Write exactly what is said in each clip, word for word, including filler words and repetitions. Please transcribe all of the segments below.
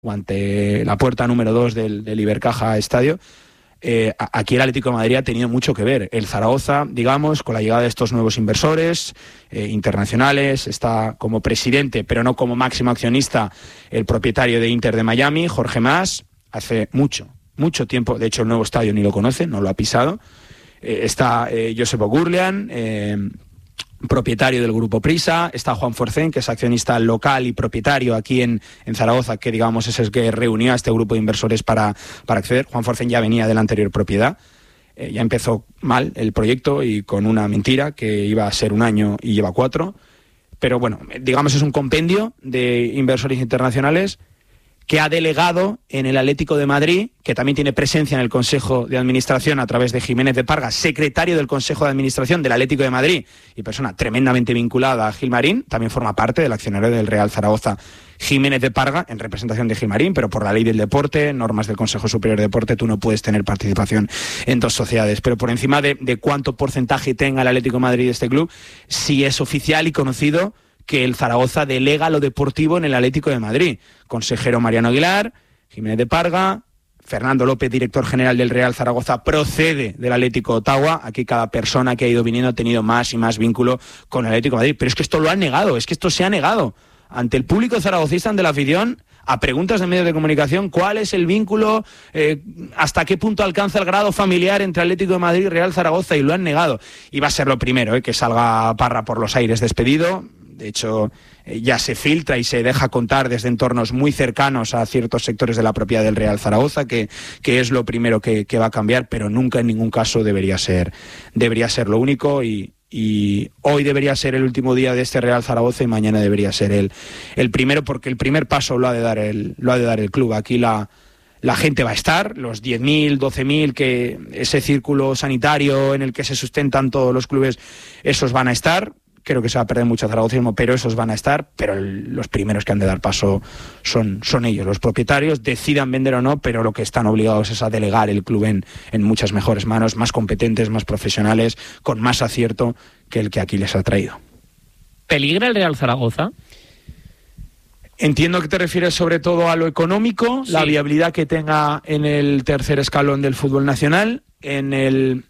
o ante la puerta número dos del, del Ibercaja Estadio, eh, aquí el Atlético de Madrid ha tenido mucho que ver. El Zaragoza, digamos, con la llegada de estos nuevos inversores eh, internacionales, está como presidente, pero no como máximo accionista, el propietario de Inter de Miami, Jorge Mas, hace mucho, mucho tiempo, de hecho el nuevo estadio ni lo conoce, no lo ha pisado. Eh, está eh, Josep Ogurlian, eh, propietario del Grupo Prisa, está Juan Forcén, que es accionista local y propietario aquí en, en Zaragoza, que digamos es el que reunió a este grupo de inversores para, para acceder. Juan Forcén ya venía de la anterior propiedad, eh, ya empezó mal el proyecto y con una mentira que iba a ser un año y lleva cuatro, pero bueno, digamos es un compendio de inversores internacionales que ha delegado en el Atlético de Madrid, que también tiene presencia en el Consejo de Administración a través de Jiménez de Parga, secretario del Consejo de Administración del Atlético de Madrid y persona tremendamente vinculada a Gilmarín, también forma parte del accionario del Real Zaragoza, Jiménez de Parga, en representación de Gilmarín, pero por la ley del deporte, normas del Consejo Superior de Deporte, tú no puedes tener participación en dos sociedades. Pero por encima de, de cuánto porcentaje tenga el Atlético de Madrid de este club, sí es oficial y conocido que el Zaragoza delega lo deportivo en el Atlético de Madrid. Consejero Mariano Aguilar, Jiménez de Parga, Fernando López, director general del Real Zaragoza, procede del Atlético Ottawa. Aquí cada persona que ha ido viniendo ha tenido más y más vínculo con el Atlético de Madrid. Pero es que esto lo han negado, es que esto se ha negado ante el público zaragocista, ante la afición, a preguntas de medios de comunicación, ¿cuál es el vínculo, eh, hasta qué punto alcanza el grado familiar entre Atlético de Madrid y Real Zaragoza? Y lo han negado. Y va a ser lo primero, eh, que salga Parra por los aires despedido. De hecho, eh, ya se filtra y se deja contar desde entornos muy cercanos a ciertos sectores de la propiedad del Real Zaragoza que, que es lo primero que, que va a cambiar, pero nunca en ningún caso debería ser, debería ser lo único. Y, y hoy debería ser el último día de este Real Zaragoza y mañana debería ser el, el primero, porque el primer paso lo ha de dar el, lo ha de dar el club. Aquí la, la gente va a estar, los diez mil, doce mil, que ese círculo sanitario en el que se sustentan todos los clubes, esos van a estar. Creo que se va a perder mucho zaragocismo, pero esos van a estar, pero el, los primeros que han de dar paso son, son ellos, los propietarios, decidan vender o no, pero lo que están obligados es a delegar el club en, en muchas mejores manos, más competentes, más profesionales, con más acierto que el que aquí les ha traído. ¿Peligra el Real Zaragoza? Entiendo que te refieres sobre todo a lo económico, sí. La viabilidad que tenga en el tercer escalón del fútbol nacional, en el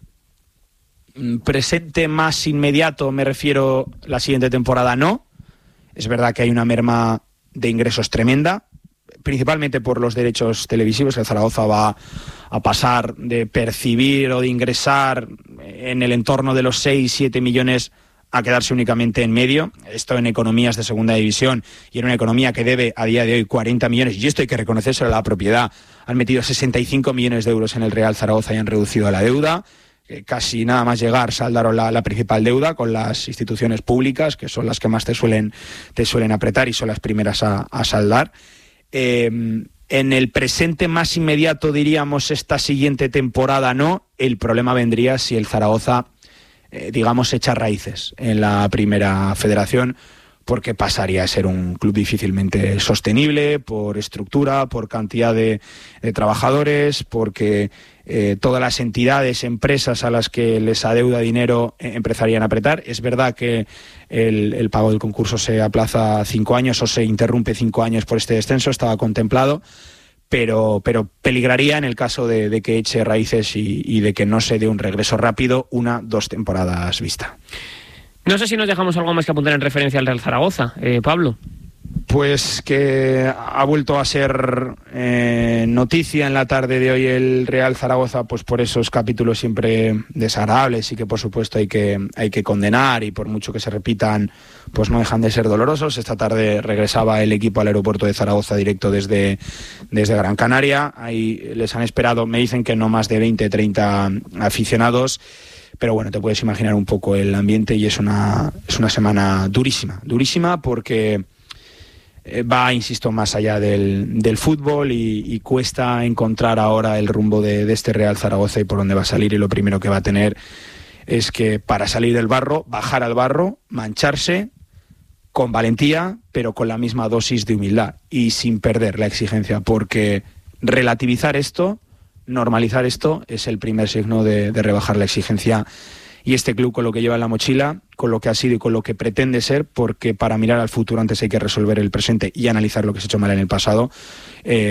presente más inmediato me refiero la siguiente temporada no. Es verdad que hay una merma de ingresos tremenda, principalmente por los derechos televisivos. El Zaragoza va a pasar de percibir o de ingresar en el entorno de los seis siete millones a quedarse únicamente en medio. Esto en economías de segunda división y en una economía que debe a día de hoy cuarenta millones, y esto hay que reconocerse a la propiedad. Han metido sesenta y cinco millones de euros en el Real Zaragoza y han reducido la deuda. Casi nada más llegar saldaron la, la principal deuda con las instituciones públicas, que son las que más te suelen, te suelen apretar y son las primeras a, a saldar. Eh, en el presente más inmediato, diríamos, esta siguiente temporada no. El problema vendría si el Zaragoza, eh, digamos, echa raíces en la primera federación, porque pasaría a ser un club difícilmente sostenible por estructura, por cantidad de, de trabajadores, porque eh, todas las entidades, empresas a las que les adeuda dinero eh, empezarían a apretar. Es verdad que el, el pago del concurso se aplaza cinco años o se interrumpe cinco años por este descenso, estaba contemplado, pero, pero peligraría en el caso de, de que eche raíces y, y de que no se dé un regreso rápido, una, dos temporadas vista. No sé si nos dejamos algo más que apuntar en referencia al Real Zaragoza, eh, Pablo. Pues que ha vuelto a ser eh, noticia en la tarde de hoy el Real Zaragoza, pues por esos capítulos siempre desagradables y que por supuesto hay que, hay que condenar, y por mucho que se repitan, pues no dejan de ser dolorosos. Esta tarde regresaba el equipo al aeropuerto de Zaragoza directo desde, desde Gran Canaria. Ahí les han esperado, me dicen que no más de veinte, treinta aficionados. Pero bueno, te puedes imaginar un poco el ambiente y es una, es una semana durísima, durísima porque va, insisto, más allá del, del fútbol y, y cuesta encontrar ahora el rumbo de, de este Real Zaragoza y por dónde va a salir, y lo primero que va a tener es que para salir del barro, bajar al barro, mancharse con valentía, pero con la misma dosis de humildad y sin perder la exigencia, porque relativizar esto, normalizar esto, es el primer signo de, de rebajar la exigencia y este club con lo que lleva en la mochila, con lo que ha sido y con lo que pretende ser, porque para mirar al futuro antes hay que resolver el presente y analizar lo que se ha hecho mal en el pasado. Eh,